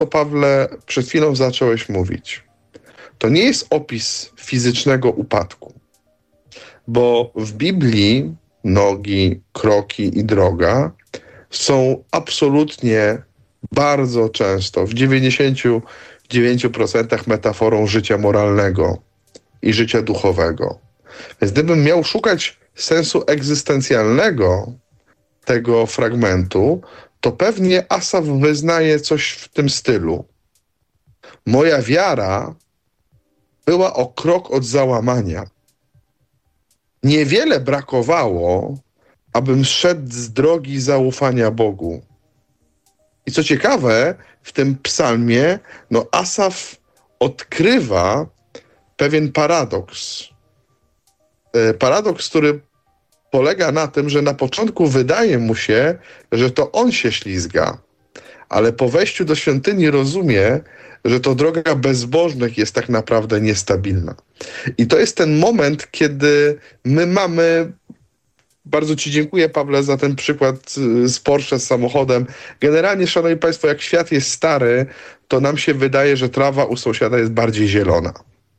co, Pawle, przed chwilą zacząłeś mówić, to nie jest opis fizycznego upadku, bo w Biblii nogi, kroki i droga są absolutnie bardzo często, w 99% metaforą życia moralnego i życia duchowego. Więc gdybym miał szukać sensu egzystencjalnego tego fragmentu, to pewnie Asaf wyznaje coś w tym stylu. Moja wiara była o krok od załamania. Niewiele brakowało, abym szedł z drogi zaufania Bogu. I co ciekawe, w tym psalmie, Asaf odkrywa pewien paradoks. Paradoks, który polega na tym, że na początku wydaje mu się, że to on się ślizga, ale po wejściu do świątyni rozumie, że to droga bezbożnych jest tak naprawdę niestabilna. I to jest ten moment, kiedy my mamy... Bardzo Ci dziękuję, Pawle, za ten przykład z Porsche, z samochodem. Generalnie, szanowni państwo, jak świat jest stary, to nam się wydaje, że trawa u sąsiada jest bardziej zielona.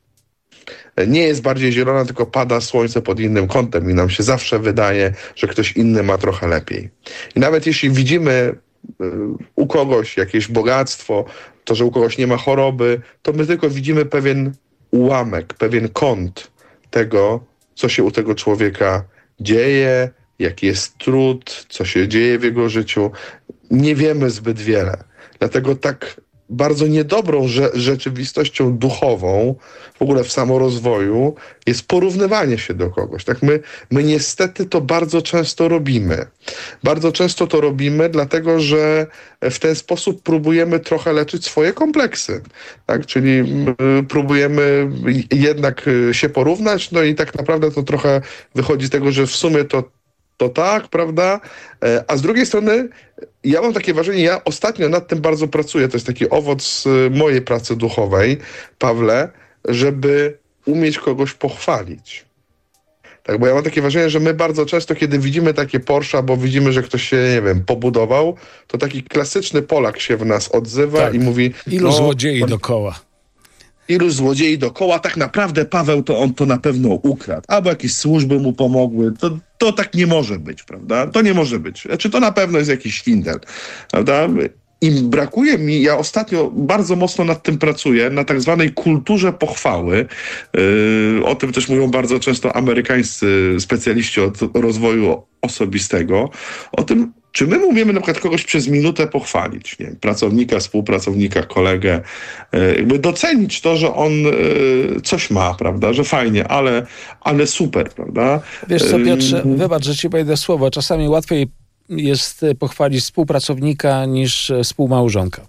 Nie jest bardziej zielona, tylko pada słońce pod innym kątem i nam się zawsze wydaje, że ktoś inny ma trochę lepiej. I nawet jeśli widzimy u kogoś jakieś bogactwo, to, że u kogoś nie ma choroby, to my tylko widzimy pewien ułamek, pewien kąt tego, co się u tego człowieka dzieje, jaki jest trud, co się dzieje w jego życiu. Nie wiemy zbyt wiele. Dlatego tak bardzo niedobrą rzeczywistością duchową, w ogóle w samorozwoju, jest porównywanie się do kogoś. Tak my niestety to bardzo często robimy. Bardzo często to robimy, dlatego że w ten sposób próbujemy trochę leczyć swoje kompleksy. Tak? Czyli próbujemy jednak się porównać, i tak naprawdę to trochę wychodzi z tego, że w sumie to tak, prawda? A z drugiej strony ja mam takie wrażenie, ja ostatnio nad tym bardzo pracuję, to jest taki owoc mojej pracy duchowej, Pawle, żeby umieć kogoś pochwalić. Tak, bo ja mam takie wrażenie, że my bardzo często, kiedy widzimy takie Porsche, bo widzimy, że ktoś się, nie wiem, pobudował, to taki klasyczny Polak się w nas odzywa i mówi... Ilu złodziei dokoła. Ilu złodziei dokoła, tak naprawdę Paweł to on to na pewno ukradł. Albo jakieś służby mu pomogły. To tak nie może być, prawda? To nie może być. Znaczy to na pewno jest jakiś szwindel, prawda? I brakuje mi, ja ostatnio bardzo mocno nad tym pracuję, na tak zwanej kulturze pochwały. O tym też mówią bardzo często amerykańscy specjaliści od rozwoju osobistego. O tym, czy my umiemy na przykład kogoś przez minutę pochwalić, nie wiem, pracownika, współpracownika, kolegę, jakby docenić to, że on coś ma, prawda, że fajnie, ale super, prawda? Wiesz co, Piotrze, wybacz, że ci wejdę słowo, czasami łatwiej jest pochwalić współpracownika niż współmałżonka.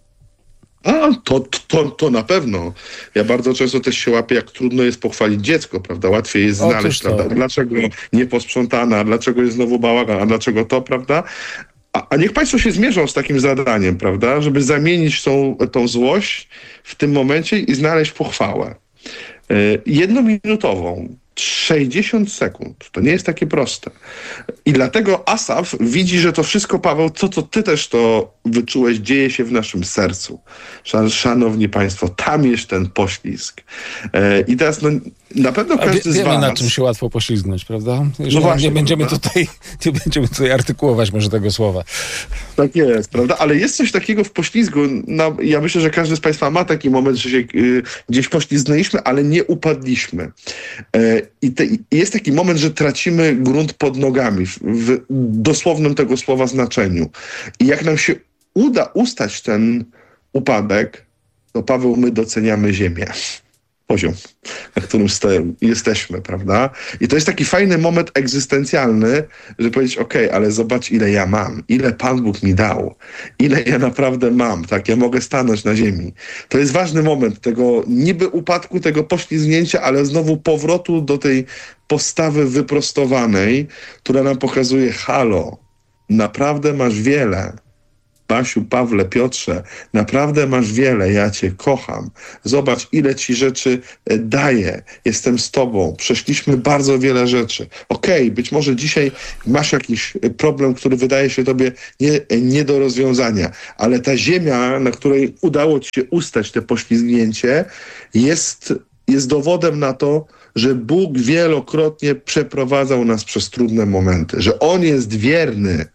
To na pewno. Ja bardzo często też się łapię, jak trudno jest pochwalić dziecko, prawda? Łatwiej jest znaleźć, prawda? Dlaczego nieposprzątana, dlaczego jest znowu bałagan, a dlaczego to, prawda? A niech państwo się zmierzą z takim zadaniem, prawda? Żeby zamienić tą złość w tym momencie i znaleźć pochwałę. Jednominutową. 60 sekund. To nie jest takie proste. I dlatego Asaf widzi, że to wszystko, Paweł, co ty też to wyczułeś, dzieje się w naszym sercu. Szanowni państwo, tam jest ten poślizg. I teraz na pewno każdy z was... Wiemy, na czym się łatwo poślizgnąć, prawda? Właśnie, nie będziemy tutaj artykułować może tego słowa. Tak jest, prawda? Ale jest coś takiego w poślizgu. Ja myślę, że każdy z państwa ma taki moment, że się gdzieś poślizgnęliśmy, ale nie upadliśmy. I jest taki moment, że tracimy grunt pod nogami w dosłownym tego słowa znaczeniu. I jak nam się uda ustać ten upadek, to Paweł, my doceniamy ziemię. Poziom, na którym jesteśmy, prawda? I to jest taki fajny moment egzystencjalny, żeby powiedzieć, ale zobacz, ile ja mam, ile Pan Bóg mi dał, ile ja naprawdę mam, tak? Ja mogę stanąć na ziemi. To jest ważny moment tego niby upadku, tego poślizgnięcia, ale znowu powrotu do tej postawy wyprostowanej, która nam pokazuje, halo, naprawdę masz wiele, Basiu, Pawle, Piotrze, naprawdę masz wiele, ja cię kocham. Zobacz, ile ci rzeczy daję. Jestem z tobą. Przeszliśmy bardzo wiele rzeczy. Okej, być może dzisiaj masz jakiś problem, który wydaje się tobie nie do rozwiązania, ale ta ziemia, na której udało ci się ustać te poślizgnięcie, jest dowodem na to, że Bóg wielokrotnie przeprowadzał nas przez trudne momenty, że On jest wierny.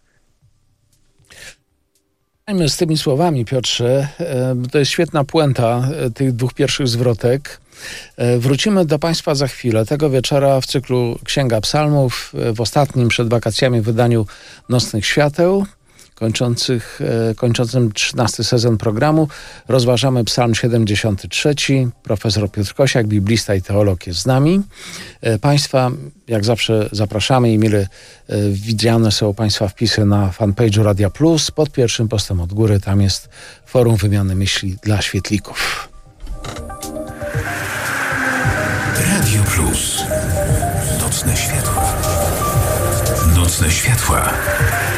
Z tymi słowami, Piotrze, to jest świetna puenta tych dwóch pierwszych zwrotek. Wrócimy do Państwa za chwilę. Tego wieczora w cyklu Księga Psalmów, w ostatnim przed wakacjami wydaniu Nocnych Świateł, kończącym 13 sezon programu, rozważamy Psalm 73. Profesor Piotr Kosiak, biblista i teolog, jest z nami. Państwa, jak zawsze, zapraszamy i mile widziane są Państwa wpisy na fanpage'u Radia Plus. Pod pierwszym postem od góry tam jest forum wymiany myśli dla świetlików. Radio Plus. Nocne światła. Nocne światła.